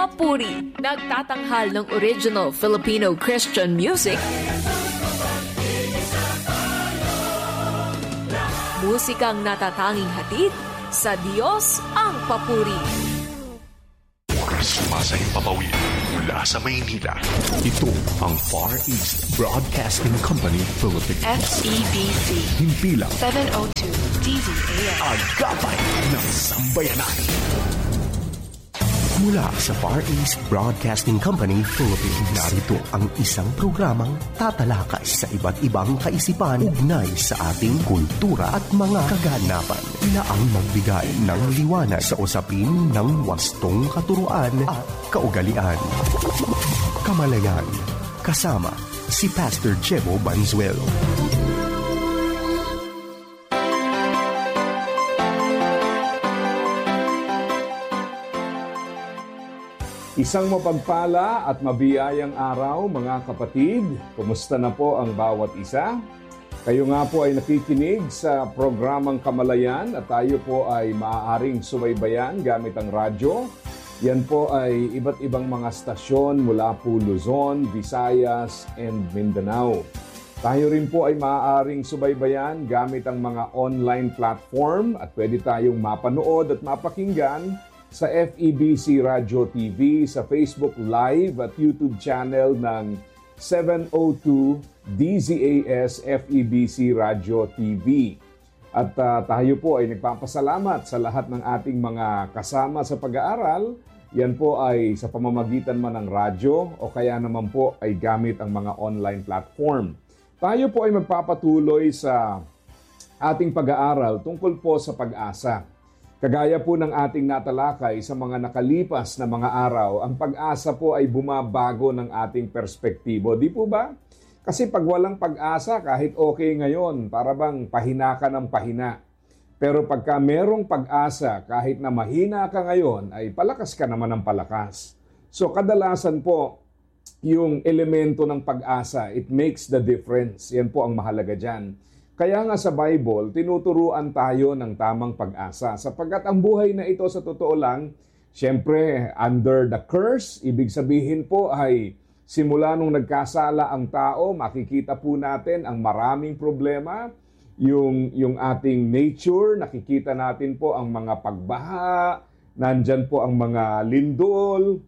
Papuri, nagtatanghal ng original Filipino Christian music, musikang natatanging hatid sa Diyos ang papuri. Sumasahing papawid mula sa Maynila. Ito ang Far East Broadcasting Company Philippines. FEBC. Himpilang 702 DZAS. Agapay ng Sambayanan. Mula sa Far East Broadcasting Company Philippines, narito ang isang programang tatalakay sa iba't ibang kaisipan ugnay sa ating kultura at mga kaganapan na ang magbigay ng liwanag sa usapin ng wastong katuruan at kaugalian. Kamalayan, kasama si Pastor Jebo Banzuelo. Isang mapagpala at mabiyayang araw mga kapatid. Kumusta na po ang bawat isa? Kayo nga po ay nakikinig sa programang Kamalayan at tayo po ay maaaring subaybayan gamit ang radyo. Yan po ay iba't ibang mga stasyon mula po Luzon, Visayas, and Mindanao. Tayo rin po ay maaaring subaybayan gamit ang mga online platform at pwede tayong mapanood at mapakinggan sa FEBC Radio TV, sa Facebook Live at YouTube channel ng 702 DZAS FEBC Radio TV. At tayo po ay nagpapasalamat sa lahat ng ating mga kasama sa pag-aaral. Yan po ay sa pamamagitan man ng radyo o kaya naman po ay gamit ang mga online platform. Tayo po ay magpapatuloy sa ating pag-aaral tungkol po sa pag-asa. Kagaya po ng ating natalakay sa mga nakalipas na mga araw, ang pag-asa po ay bumabago ng ating perspektibo. Di po ba? Kasi pag walang pag-asa, kahit okay ngayon, para bang pahina ka ng pahina. Pero pagka merong pag-asa, kahit na mahina ka ngayon, ay palakas ka naman ng palakas. So kadalasan po, yung elemento ng pag-asa, it makes the difference. Yan po ang mahalaga dyan. Kaya nga sa Bible, tinuturuan tayo ng tamang pag-asa. Sapagkat ang buhay na ito sa totoo lang, syempre, under the curse, ibig sabihin po ay simula nung nagkasala ang tao, makikita po natin ang maraming problema. Yung ating nature, nakikita natin po ang mga pagbaha, nandyan po ang mga lindol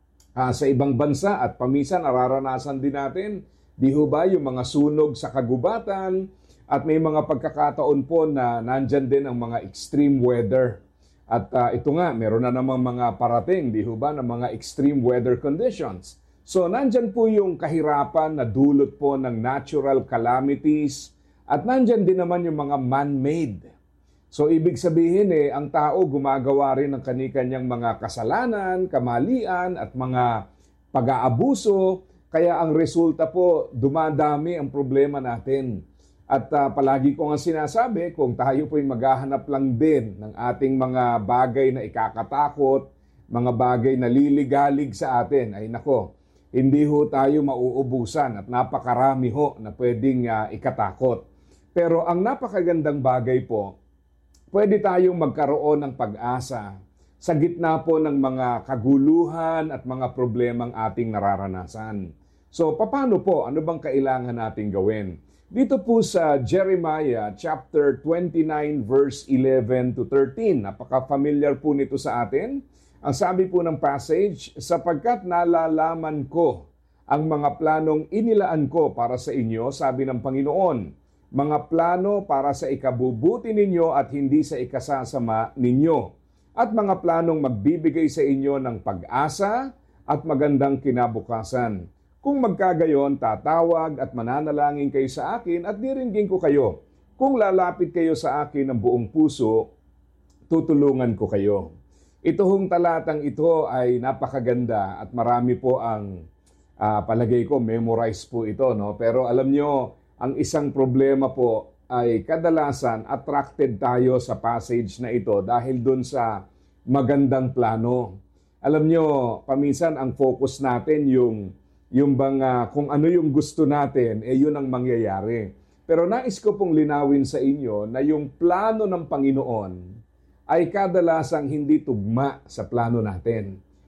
sa ibang bansa at paminsan nararanasan din natin, di ho ba, yung mga sunog sa kagubatan. At may mga pagkakataon po na nandyan din ang mga extreme weather. At ito nga, meron na namang mga parating, di ho ba, ng mga extreme weather conditions. So nandyan po yung kahirapan na dulot po ng natural calamities at nandyan din naman yung mga man-made. So ibig sabihin ang tao gumagawa rin ng kani-kanyang mga kasalanan, kamalian at mga pag-aabuso. Kaya ang resulta po, dumadami ang problema natin. At palagi ko nga sinasabi, kung tayo po'y maghahanap lang din ng ating mga bagay na ikakatakot, mga bagay na liligalig sa atin, ay nako, hindi ho tayo mauubusan at napakarami ho na pwedeng ikatakot. Pero ang napakagandang bagay po, pwede tayong magkaroon ng pag-asa sa gitna po ng mga kaguluhan at mga problemang ating nararanasan. So, paano po? Ano bang kailangan nating gawin? Dito po sa Jeremiah chapter 29 verse 11 to 13. Napaka-familiar po nito sa atin. Ang sabi po ng passage, sapagkat nalalaman ko ang mga planong inilaan ko para sa inyo, sabi ng Panginoon, mga plano para sa ikabubuti ninyo at hindi sa ikasasama ninyo, at mga planong magbibigay sa inyo ng pag-asa at magandang kinabukasan. Kung magkagayon, tatawag at mananalangin kayo sa akin at diringgin ko kayo. Kung lalapit kayo sa akin ng buong puso, tutulungan ko kayo. Ito hong talatang ito ay napakaganda at marami po ang palagay ko, memorize po ito. No? Pero alam nyo, ang isang problema po ay kadalasan attracted tayo sa passage na ito dahil dun sa magandang plano. Alam nyo, paminsan ang focus natin yung bang kung ano yung gusto natin, yun ang mangyayari. Pero nais ko pong linawin sa inyo na yung plano ng Panginoon ay kadalasang hindi tugma sa plano natin.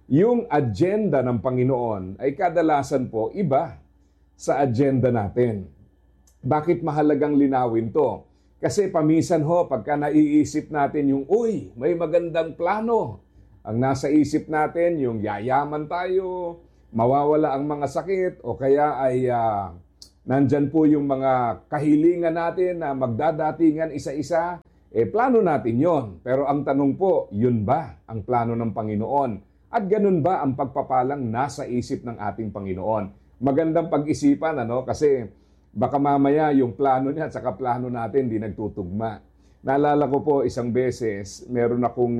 yung agenda ng Panginoon ay kadalasan po iba sa agenda natin. Bakit mahalagang linawin to? Kasi paminsan pagka naiisip natin yung, may magandang plano. Ang nasa isip natin, yung yayaman tayo, mawawala ang mga sakit, o kaya ay nandyan po yung mga kahilingan natin na magdadatingan isa-isa. Plano natin yon. Pero ang tanong po, yun ba ang plano ng Panginoon? At ganun ba ang pagpapalang nasa isip ng ating Panginoon? Magandang pag-isipan, kasi baka mamaya yung plano niya at saka plano natin di nagtutugma. Naalala ko po isang beses, meron akong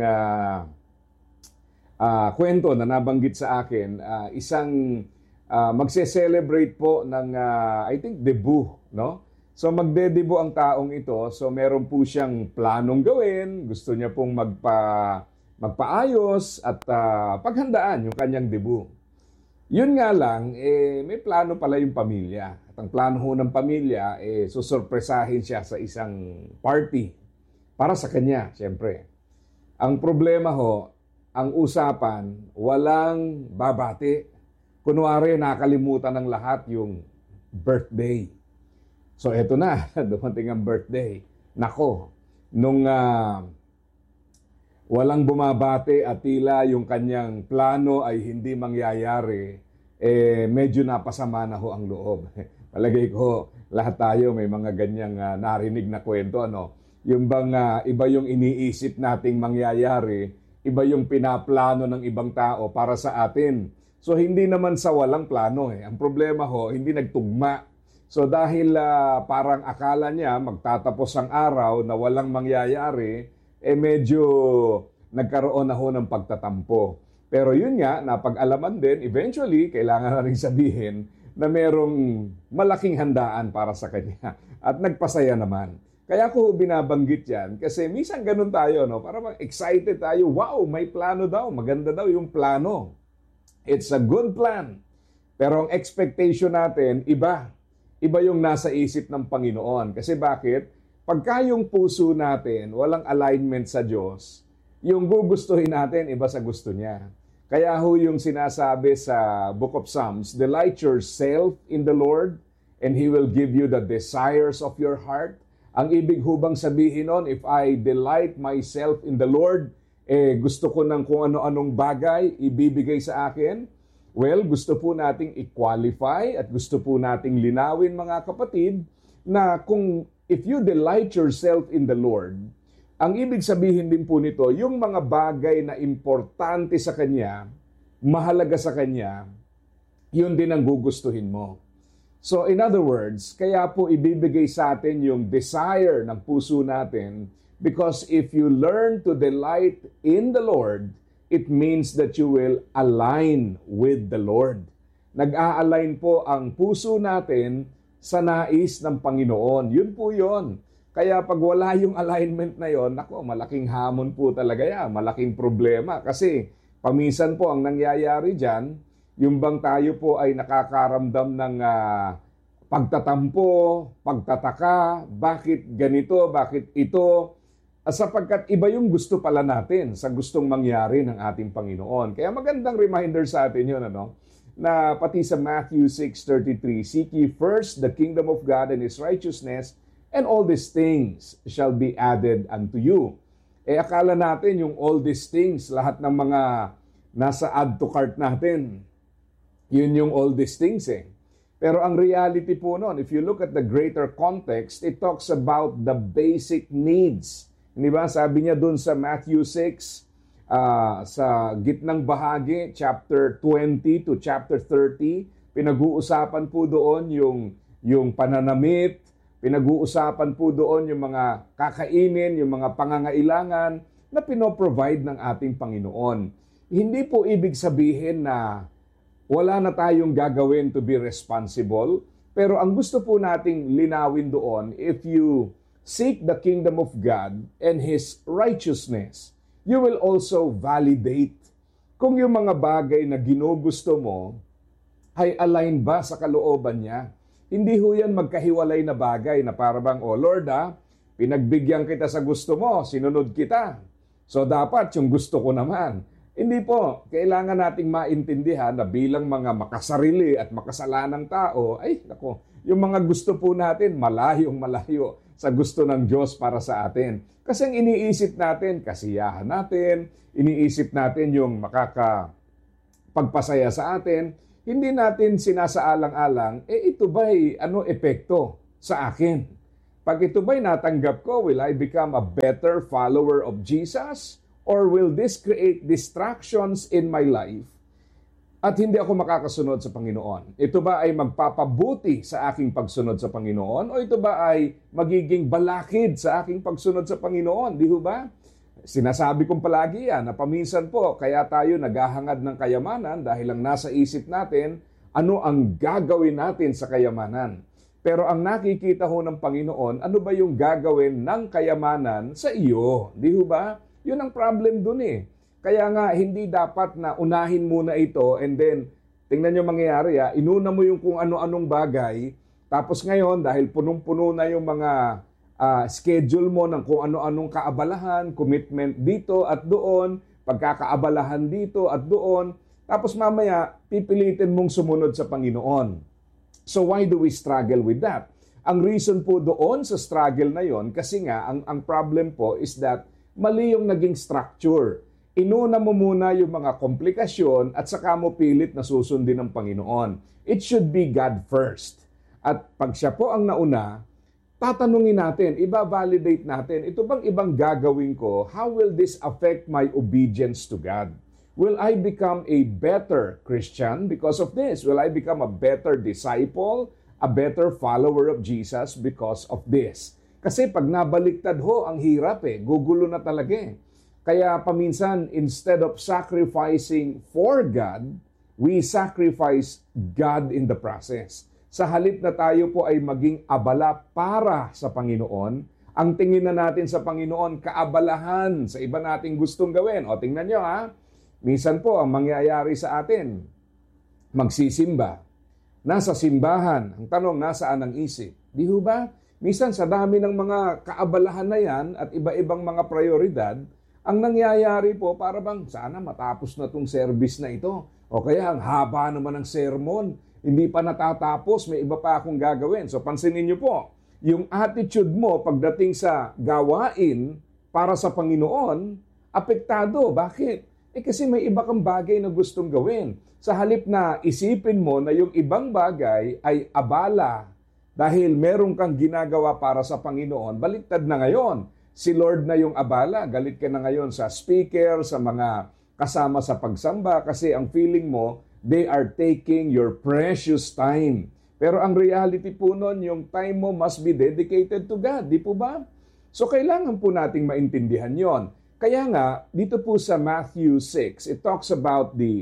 kwento na nabanggit sa akin, isang magse-celebrate po ng, I think, debut, no? So magde-debut ang taong ito, so meron po siyang planong gawin, gusto niya pong magpaayos at paghandaan yung kanyang debut. Yun nga lang, may plano pala yung pamilya. At ang plano ng pamilya, susurpresahin siya sa isang party para sa kanya, siyempre. Ang problema ang usapan, walang babati. Kunwari, nakalimutan ng lahat yung birthday. So eto na, dumating ang birthday. Nako, nung walang bumabati at tila yung kanyang plano ay hindi mangyayari, medyo napasama na ang loob. Palagay ko, lahat tayo may mga ganyang narinig na kwento, Yung bang iba yung iniisip nating mangyayari, iba yung pinaplano ng ibang tao para sa atin. So hindi naman sa walang plano. Ang problema hindi nagtugma. So dahil parang akala niya magtatapos ang araw na walang mangyayari, medyo nagkaroon na ng pagtatampo. Pero yun nga, napag-alaman din, eventually, kailangan na rin sabihin na merong malaking handaan para sa kanya. At nagpasaya naman. Kaya ko binabanggit yan, kasi minsan ganun tayo, Parang excited tayo, wow, may plano daw, maganda daw yung plano. It's a good plan. Pero ang expectation natin, iba. Iba yung nasa isip ng Panginoon. Kasi bakit? Pagka yung puso natin, walang alignment sa Diyos, yung gugustuhin natin, iba sa gusto niya. Kaya yung sinasabi sa Book of Psalms, delight yourself in the Lord, and He will give you the desires of your heart. Ang ibig hubang sabihin nun, if I delight myself in the Lord, gusto ko ng kung ano-anong bagay ibibigay sa akin. Well, gusto po nating i-qualify at gusto po nating linawin, mga kapatid, na if you delight yourself in the Lord, ang ibig sabihin din po nito, yung mga bagay na importante sa Kanya, mahalaga sa Kanya, yun din ang gugustuhin mo. So in other words, kaya po ibibigay sa atin yung desire ng puso natin, because if you learn to delight in the Lord, it means that you will align with the Lord. Nag-a-align po ang puso natin sa nais ng Panginoon. Yun po yun. Kaya pag wala yung alignment na yon, malaking hamon po talaga yan, malaking problema. Kasi paminsan po ang nangyayari dyan, yung bang tayo po ay nakakaramdam ng pagtatampo, pagtataka, bakit ganito, bakit ito, sapagkat iba yung gusto pala natin sa gustong mangyari ng ating Panginoon. Kaya magandang reminder sa atin yun, na pati sa Matthew 6:33, seek ye first the kingdom of God and His righteousness, and all these things shall be added unto you. Akala natin yung all these things, lahat ng mga nasa add to cart natin, yun yung all these things Pero ang reality po nun, if you look at the greater context, it talks about the basic needs. Hindi ba? Sabi niya dun sa Matthew 6, sa gitnang bahagi, chapter 20 to chapter 30, pinag-uusapan po doon yung pananamit, pinag-uusapan po doon yung mga kakainin, yung mga pangangailangan na pinoprovide ng ating Panginoon. Hindi po ibig sabihin na wala na tayong gagawin to be responsible, pero ang gusto po nating linawin doon, if you seek the kingdom of God and His righteousness, you will also validate kung yung mga bagay na ginugusto mo ay align ba sa kalooban niya. Hindi ho yan magkahiwalay na bagay na parang, oh Lord pinagbigyan kita sa gusto mo, sinunod kita. So dapat yung gusto ko naman. Hindi po. Kailangan nating maintindihan na bilang mga makasarili at makasalanang tao, ay nako, yung mga gusto po natin, malayong malayo sa gusto ng Diyos para sa atin. Kasi ang iniisip natin, kasiyahan natin, iniisip natin yung makakapagpasaya sa atin, hindi natin sinasaalang-alang, ito ba'y epekto sa akin? Pag ito ba'y natanggap ko, will I become a better follower of Jesus? Or will this create distractions in my life at hindi ako makakasunod sa Panginoon? Ito ba ay magpapabuti sa aking pagsunod sa Panginoon? O ito ba ay magiging balakid sa aking pagsunod sa Panginoon? Di ba? Sinasabi kong palagi yan na paminsan po kaya tayo naghahangad ng kayamanan dahil lang nasa isip natin ano ang gagawin natin sa kayamanan. Pero ang nakikita ho ng Panginoon, ano ba yung gagawin ng kayamanan sa iyo? Di ba? Yun ang problem dun eh. Kaya nga, hindi dapat na unahin muna ito and then, tingnan nyo mangyayari inuna mo yung kung ano-anong bagay, tapos ngayon, dahil punong-puno na yung mga schedule mo ng kung ano-anong kaabalahan, commitment dito at doon, pagkakaabalahan dito at doon, tapos mamaya, pipilitin mong sumunod sa Panginoon. So why do we struggle with that? Ang reason po doon sa struggle na yon, kasi nga, ang problem po is that mali yung naging structure. Inuna mo muna yung mga komplikasyon at saka mo pilit na susundin ng Panginoon. It should be God first. At pag siya po ang nauna, tatanungin natin, iba-validate natin, ito bang ibang gagawin ko? How will this affect my obedience to God? Will I become a better Christian because of this? Will I become a better disciple, a better follower of Jesus because of this? Kasi pag nabaliktad ho, ang hirap gugulo na talaga Kaya paminsan, instead of sacrificing for God, we sacrifice God in the process. Sa halip na tayo po ay maging abala para sa Panginoon, ang tingin na natin sa Panginoon, kaabalahan sa iba nating gustong gawin. O tingnan nyo minsan po ang mangyayari sa atin, magsisimba. Nasa simbahan, ang tanong, nasaan ang isip? Di ho ba? Minsan sa dami ng mga kaabalahan na yan at iba-ibang mga prioridad, ang nangyayari po para bang sana matapos na itong service na ito. O kaya ang haba naman ng sermon, hindi pa natatapos, may iba pa akong gagawin. So pansinin niyo po, yung attitude mo pagdating sa gawain para sa Panginoon, apektado. Bakit? Kasi may iba kang bagay na gustong gawin. Sa halip na isipin mo na yung ibang bagay ay abala dahil meron kang ginagawa para sa Panginoon, baliktad na ngayon. Si Lord na yung abala, galit ka na ngayon sa speaker, sa mga kasama sa pagsamba, kasi ang feeling mo, they are taking your precious time. Pero ang reality po nun, yung time mo must be dedicated to God, di po ba? So kailangan po nating maintindihan yon. Kaya nga, dito po sa Matthew 6, it talks about the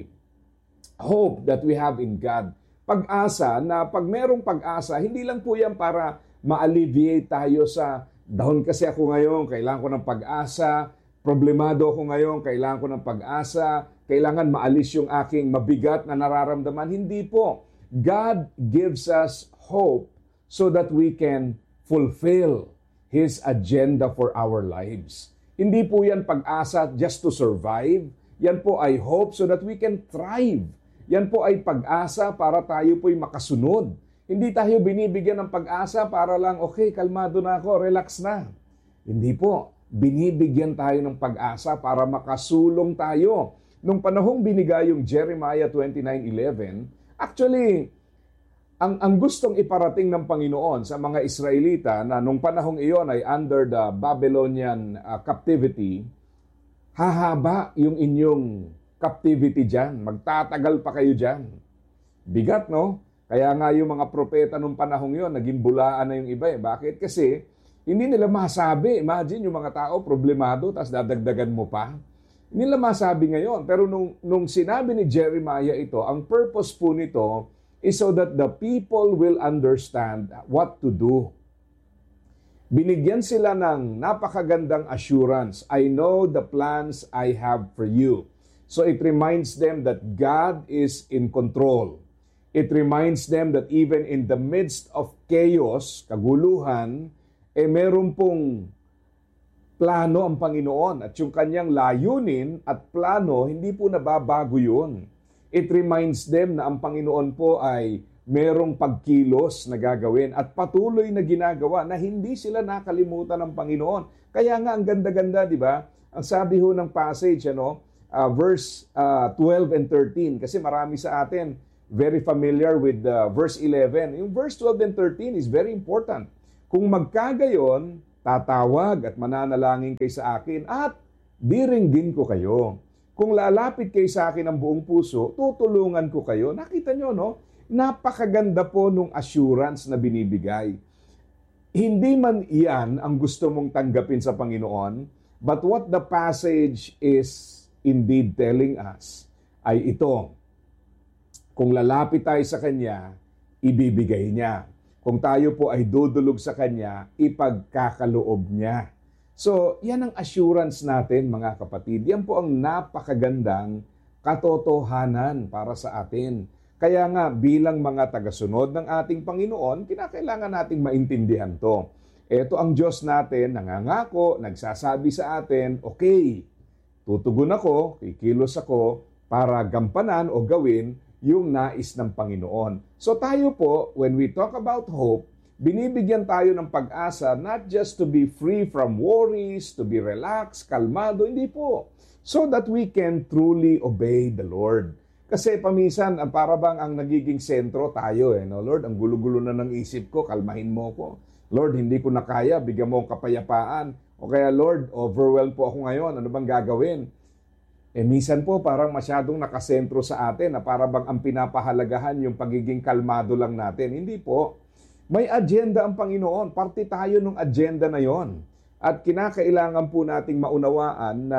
hope that we have in God. Pag-asa na pag merong pag-asa, hindi lang po yan para ma-alleviate tayo sa down kasi ako ngayon, kailangan ko ng pag-asa, problemado ako ngayon, kailangan ko ng pag-asa, kailangan maalis yung aking mabigat na nararamdaman. Hindi po. God gives us hope so that we can fulfill His agenda for our lives. Hindi po yan pag-asa just to survive. Yan po ay hope so that we can thrive. Yan po ay pag-asa para tayo po'y makasunod. Hindi tayo binibigyan ng pag-asa para lang, okay, kalmado na ako, relax na. Hindi po. Binibigyan tayo ng pag-asa para makasulong tayo. Nung panahong binigay yung Jeremiah 29:11, actually, ang gustong iparating ng Panginoon sa mga Israelita na nung panahong iyon ay under the Babylonian captivity, hahaba yung inyong captivity dyan. Magtatagal pa kayo dyan. Bigat, no? Kaya nga yung mga propeta nung panahong yon naging bulaan na yung iba. Bakit? Kasi hindi nila masabi. Imagine yung mga tao problemado, tapos dadagdagan mo pa. Hindi nila masabi ngayon. Pero nung sinabi ni Jeremiah ito, ang purpose po nito is so that the people will understand what to do. Binigyan sila ng napakagandang assurance. I know the plans I have for you. So it reminds them that God is in control. It reminds them that even in the midst of chaos, kaguluhan, meron pong plano ang Panginoon at yung kanyang layunin at plano, hindi po nababago yun. It reminds them na ang Panginoon po ay merong pagkilos na gagawin at patuloy na ginagawa na hindi sila nakalimutan ng Panginoon. Kaya nga ang ganda-ganda, di ba? Ang sabi ho ng passage, verse 12 and 13, kasi marami sa atin very familiar with verse 11. Yung verse 12 and 13 is very important. Kung magkagayon, tatawag at mananalangin kay sa akin at diringgin ko kayo. Kung lalapit kayo sa akin ng buong puso, tutulungan ko kayo. Nakita nyo, no? Napakaganda po nung assurance na binibigay. Hindi man iyan ang gusto mong tanggapin sa Panginoon, but what the passage is indeed telling us ay ito. Kung lalapit tayo sa Kanya, ibibigay niya. Kung tayo po ay dudulog sa Kanya, ipagkakaloob niya. So, yan ang assurance natin, mga kapatid. Yan po ang napakagandang katotohanan para sa atin. Kaya nga, bilang mga tagasunod ng ating Panginoon, kinakailangan nating maintindihan to. Ito ang Diyos natin, nangangako, nagsasabi sa atin, okay, tutugon ako, kikilos ako, para gampanan o gawin yung nais ng Panginoon. So tayo po, when we talk about hope, binibigyan tayo ng pag-asa not just to be free from worries, to be relaxed, kalmado, hindi po. So that we can truly obey the Lord. Kasi paminsan, para bang ang nagiging sentro tayo, no? Lord, ang gulo-gulo na ng isip ko, kalmahin mo ko. Lord, hindi ko na kaya, bigyan mo ang kapayapaan. O kaya, Lord, overwhelmed po ako ngayon, ano bang gagawin? Minsan po parang masyadong nakasentro sa atin na para bang ang pinapahalagahan yung pagiging kalmado lang natin. Hindi po. May agenda ang Panginoon. Parte tayo ng agenda na yon. At kinakailangan po nating maunawaan na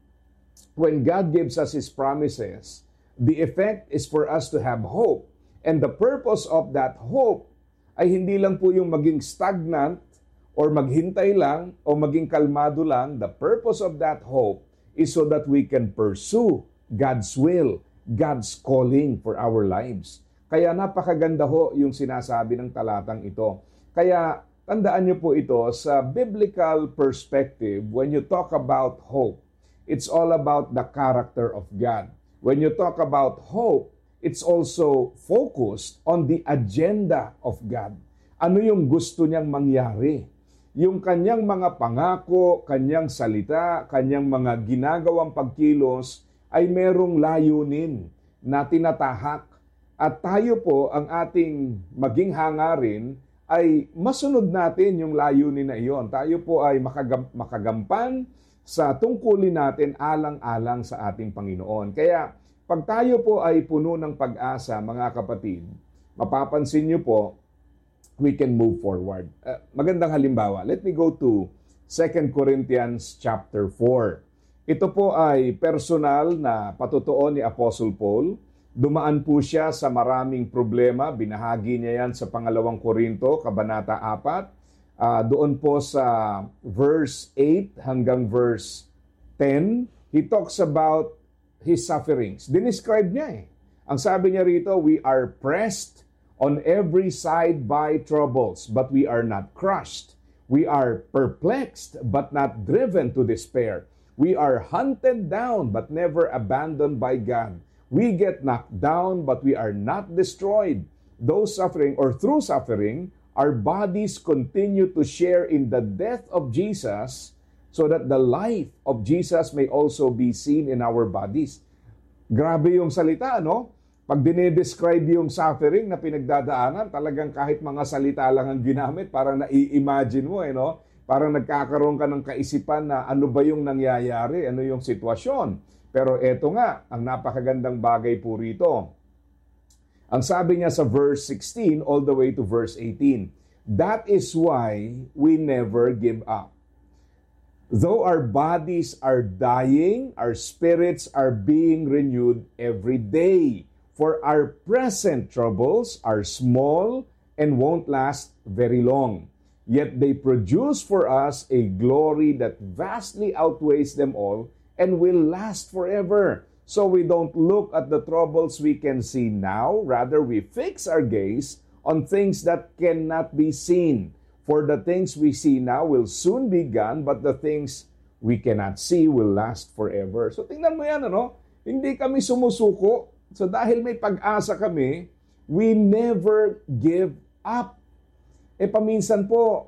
when God gives us His promises, the effect is for us to have hope. And the purpose of that hope ay hindi lang po yung maging stagnant or maghintay lang o maging kalmado lang. The purpose of that hope is so that we can pursue God's will, God's calling for our lives. Kaya napakaganda ho yung sinasabi ng talatang ito. Kaya tandaan niyo po ito sa biblical perspective, when you talk about hope, it's all about the character of God. When you talk about hope, it's also focused on the agenda of God. Ano yung gusto niyang mangyari? Yung kanyang mga pangako, kanyang salita, kanyang mga ginagawang pagkilos ay merong layunin na tinatahak. At tayo po, ang ating maging hangarin ay masunod natin yung layunin na iyon. Tayo po ay makagampan sa tungkulin natin alang-alang sa ating Panginoon. Kaya pag tayo po ay puno ng pag-asa, mga kapatid, mapapansin niyo po, we can move forward. Magandang halimbawa. Let me go to 2 Corinthians chapter 4. Ito po ay personal na patutuo ni Apostle Paul. Dumaan po siya sa maraming problema. Binahagi niya yan sa 2 Korinto, Kabanata 4. Doon po sa verse 8 hanggang verse 10, he talks about his sufferings. Dinescribe niya Ang sabi niya rito, we are pressed on every side by troubles, but we are not crushed. We are perplexed, but not driven to despair. We are hunted down, but never abandoned by God. We get knocked down, but we are not destroyed. Through suffering, our bodies continue to share in the death of Jesus, so that the life of Jesus may also be seen in our bodies. Grabe yung salita, no? Pag dinidescribe yung suffering na pinagdadaanan, talagang kahit mga salita lang ang ginamit, parang nai-imagine mo, no? Parang nagkakaroon ka ng kaisipan na ano ba yung nangyayari, ano yung sitwasyon. Pero eto nga, ang napakagandang bagay po rito. Ang sabi niya sa verse 16 all the way to verse 18, that is why we never give up. Though our bodies are dying, our spirits are being renewed every day. For our present troubles are small and won't last very long. Yet they produce for us a glory that vastly outweighs them all and will last forever. So we don't look at the troubles we can see now. Rather, we fix our gaze on things that cannot be seen. For the things we see now will soon be gone, but the things we cannot see will last forever. So tingnan mo yan, Hindi kami sumusuko. So dahil may pag-asa kami, we never give up. Paminsan po,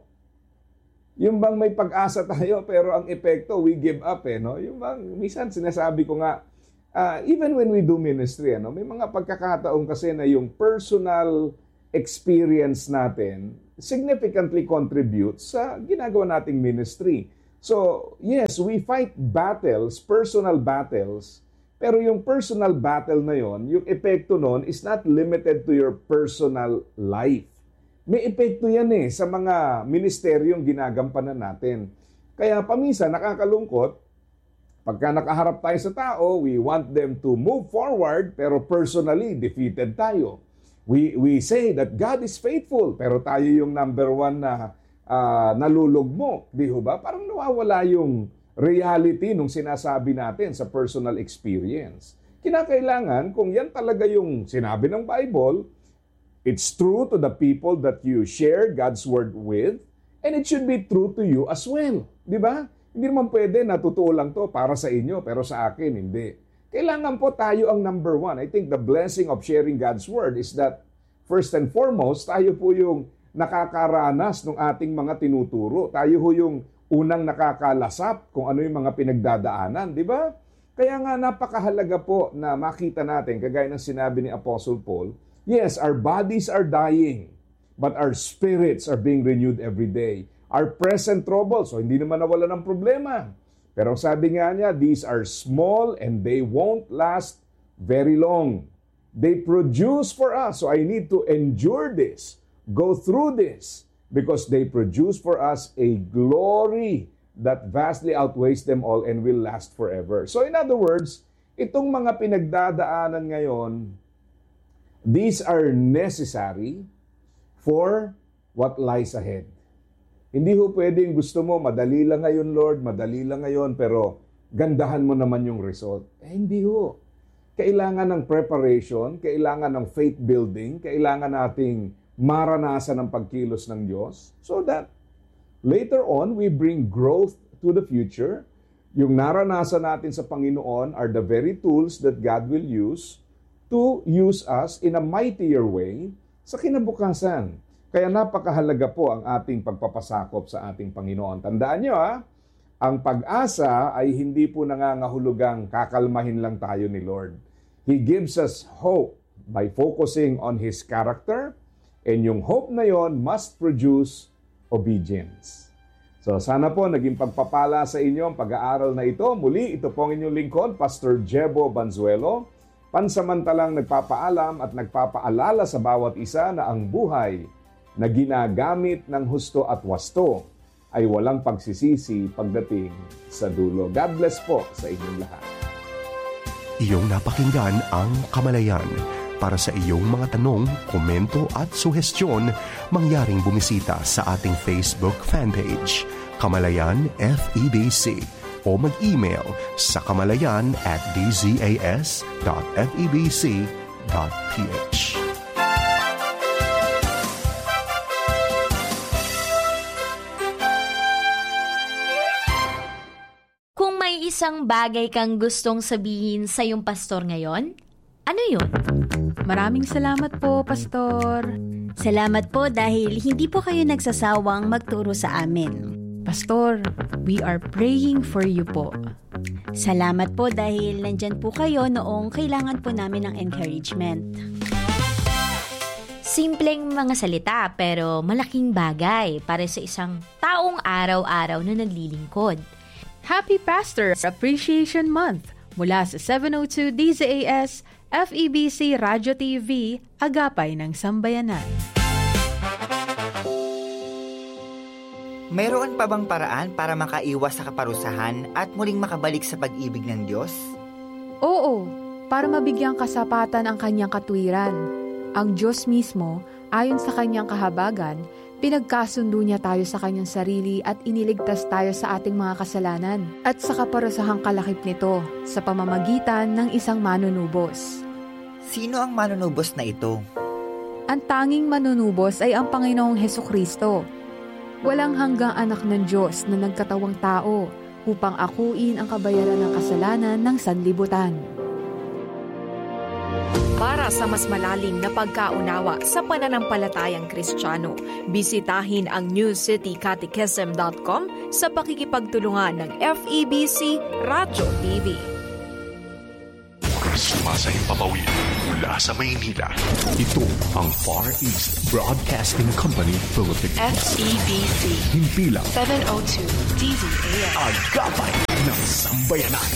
yung bang may pag-asa tayo pero ang epekto, we give up Yung bang, minsan sinasabi ko nga, even when we do ministry, may mga pagkakataon kasi na yung personal experience natin significantly contributes sa ginagawa nating ministry. So, yes, we fight battles, personal battles, pero yung personal battle na yon, yung epekto nun is not limited to your personal life. May epekto yan sa mga ministeryong ginagampanan natin. Kaya paminsan nakakalungkot, pagka nakaharap tayo sa tao, we want them to move forward, pero personally defeated tayo. We say that God is faithful, pero tayo yung number one na nalulugmok. Di ba? Parang nawawala yung reality nung sinasabi natin sa personal experience. Kinakailangan, kung yan talaga yung sinabi ng Bible, it's true to the people that you share God's word with, and it should be true to you as well. Di ba? Hindi naman pwede na totoo lang to para sa inyo, pero sa akin, hindi. Kailangan po tayo ang number one. I think the blessing of sharing God's word is that, first and foremost, tayo po yung nakakaranas ng ating mga tinuturo. Tayo po yung unang nakakalasap kung ano yung mga pinagdadaanan, di ba? Kaya nga napakahalaga po na makita natin, kagaya ng sinabi ni Apostle Paul, yes, our bodies are dying, but our spirits are being renewed every day. Our present troubles, so hindi naman nawala ng problema. Pero sabi nga niya, these are small and they won't last very long. They produce for us, so I need to endure this, go through this, because they produce for us a glory that vastly outweighs them all and will last forever. So in other words, itong mga pinagdadaanan ngayon, these are necessary for what lies ahead. Hindi ho pwedeng gusto mo, madali lang ngayon, Lord, madali lang ngayon, pero gandahan mo naman yung result. Hindi ho. Kailangan ng preparation, kailangan ng faith building, kailangan nating maranasan ng pagkilos ng Diyos so that later on, we bring growth to the future. Yung naranasan natin sa Panginoon are the very tools that God will use to use us in a mightier way sa kinabukasan. Kaya napakahalaga po ang ating pagpapasakop sa ating Panginoon. Tandaan nyo ang pag-asa ay hindi po nangangahulugang kakalmahin lang tayo ni Lord. He gives us hope by focusing on His character, and yung hope na yon must produce obedience. So sana po naging pagpapala sa inyo ang pag-aaral na ito. Muli, ito po ang inyong lingkod, Pastor Jebo Banzuelo, pansamantalang nagpapaalam at nagpapaalala sa bawat isa na ang buhay na ginagamit ng husto at wasto ay walang pagsisisi pagdating sa dulo. God bless po sa inyong lahat. Iyong napakinggan ang Kamalayan. Para sa iyong mga tanong, komento at suhestyon, mangyaring bumisita sa ating Facebook fanpage, Kamalayan FEBC, o mag-email sa kamalayan@dzas.febc.ph. Kung may isang bagay kang gustong sabihin sa iyong pastor ngayon, ano yun? Maraming salamat po, Pastor. Salamat po dahil hindi po kayo nagsasawang magturo sa amin. Pastor, we are praying for you po. Salamat po dahil nandyan po kayo noong kailangan po namin ng encouragement. Simpleng mga salita pero malaking bagay para sa isang taong araw-araw na naglilingkod. Happy Pastor Appreciation Month mula sa 702 DZAS FEBC Radyo TV, Agapay ng Sambayanan. Mayroon pa bang paraan para makaiwas sa kaparusahan at muling makabalik sa pag-ibig ng Diyos? Oo, para mabigyang kasapatan ang kanyang katwiran. Ang Diyos mismo, ayon sa kanyang kahabagan, pinagkasundo niya tayo sa kanyang sarili at iniligtas tayo sa ating mga kasalanan at sa kaparusahang kalakip nito sa pamamagitan ng isang manunubos. Sino ang manunubos na ito? Ang tanging manunubos ay ang Panginoong Hesukristo. walang hanggang anak ng Diyos na nagkatawang tao upang akuin ang kabayaran ng kasalanan ng sanlibutan. Para sa mas malalim na pagkaunawa sa pananampalatayang Kristiyano, bisitahin ang newcitycatechism.com sa pakikipagtulungan ng FEBC Radio TV. Sumasayang papawid mula sa Maynila. Ito ang Far East Broadcasting Company Philippines. FEBC. Himpilang 702 DZAM. Agapay ng Sambayanan.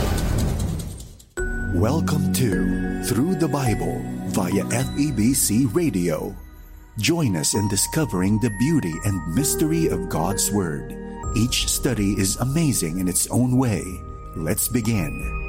Welcome to Through the Bible via FEBC Radio. Join us in discovering the beauty and mystery of God's Word. Each study is amazing in its own way. Let's begin.